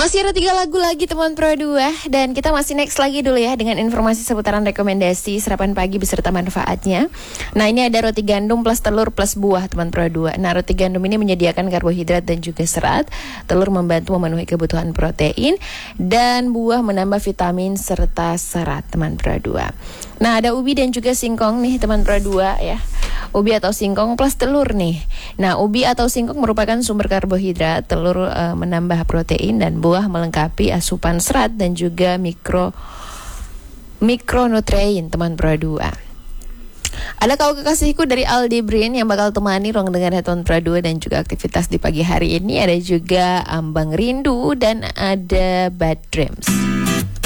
Masih ada 3 lagu lagi teman Pro 2. Dan kita masih next lagi dulu ya dengan informasi seputaran rekomendasi sarapan pagi beserta manfaatnya. Nah, ini ada roti gandum plus telur plus buah teman Pro 2. Nah, roti gandum ini menyediakan karbohidrat dan juga serat. Telur membantu memenuhi kebutuhan protein. Dan buah menambah vitamin serta serat teman Pro 2. Nah, ada ubi dan juga singkong nih teman Pro 2 ya. Ubi atau singkong plus telur nih. Nah, ubi atau singkong merupakan sumber karbohidrat, telur menambah protein, dan buah melengkapi asupan serat dan juga mikronutrien teman Pro 2. Ada Kau Kekasihku dari Aldi Brin yang bakal temani ruang dengar teman Pro 2 dan juga aktivitas di pagi hari ini. Ada juga Ambang Rindu dan ada Bad Dreams.